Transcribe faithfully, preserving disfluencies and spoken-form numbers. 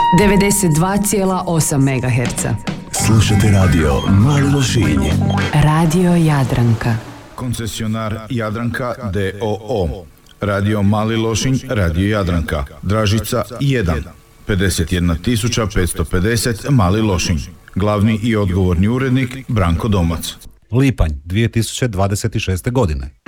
devedeset dva zarez osam megaherca. Slušate radio Mali Lošinj. Radio Jadranka. Koncesionar Jadranka d o o. Radio Mali Lošinj, Radio Jadranka. Dražica jedan. pedeset jedna tisuća petsto pedeset Mali Lošinj. Glavni i odgovorni urednik Branko Domac. Lipanj dvije tisuće dvadeset šeste godine.